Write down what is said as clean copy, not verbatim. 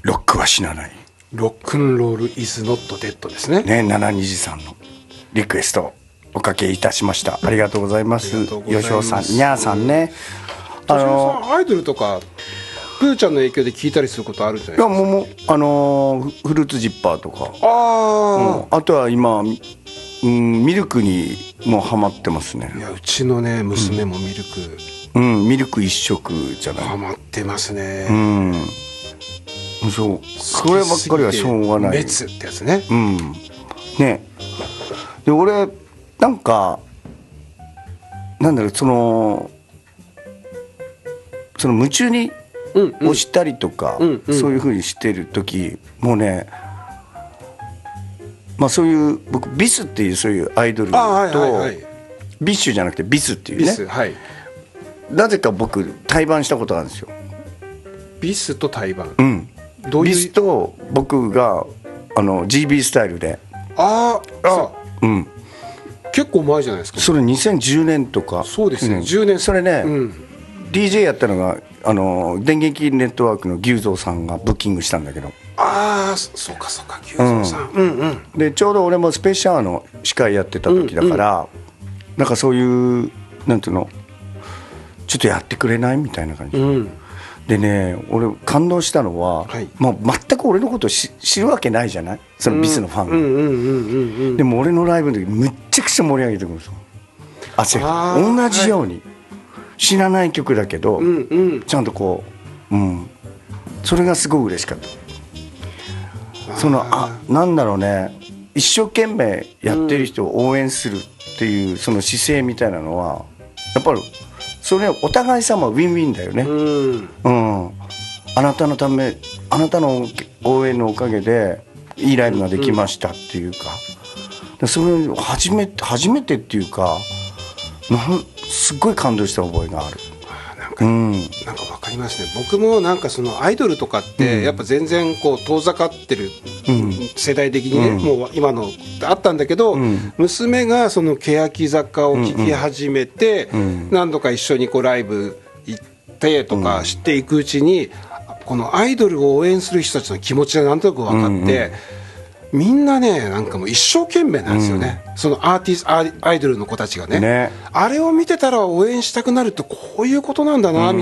ロックは死なない。 ロックンロールイズノットデッドですね。 ね、720さんのリクエストおかけいたしました。ありがとうございます。吉尾さん、にゃーさんね。 吉尾さん、アイドルとかプーちゃんの影響で聞いたりすることあるんじゃないですか。 いや、フルーツジッパーとか、あとは今、ミルクにもハマってますね。 いや、うちのね娘もミルク、 ミルク一色じゃない。 ハマってますね。 そう、そればっかりはしょうがない。 滅ってやつね。 ね。で、俺なんかなんだろう、その夢中に押したりとか、そういう風にしてる時もうね、まあそういう僕ビスっていうそういうアイドルと、ビッシュじゃなくてビスっていうね、なぜか僕対バンしたことあるんですよ。 ビスと対バン。 ビスと僕がGB スタイルで。 結構前じゃないですか。 それ2010年とか。 そうですね、10年。 それね、DJ やったのが電撃ネットワークの牛蔵さんがブッキングしたんだけど。 そうかそうか、牛蔵さん。 でちょうど俺もスペシャルの司会やってた時だから、なんかそういうなんていうの、ちょっとやってくれないみたいな感じ、でね、俺感動したのは、もう全く俺のことを知るわけないじゃない、そのビスのファンが。でも俺のライブの時むっちゃくちゃ盛り上げてくるんですよ。同じように、知らない曲だけど、ちゃんとこう、それがすごい嬉しかった。なんだろうね、一生懸命やってる人を応援するっていうその姿勢みたいなのはやっぱりそれはお互い様ウィンウィンだよね。あなたのため、あなたの応援のおかげでいいライブができましたっていうか、それ初めてっていうか、すっごい感動した覚えがある。 なんか分かりますね。僕もなんかそのアイドルとかってやっぱ全然こう遠ざかってる、世代的にね、もう今のあったんだけど、娘がその欅坂を聴き始めて、何度か一緒にこうライブ行ってとかしていくうちに、このアイドルを応援する人たちの気持ちがなんとなく分かって、みんなね、なんかもう一生懸命なんですよね、そのアイドルの子たちがね。あれを見てたら応援したくなるってこういうことなんだな、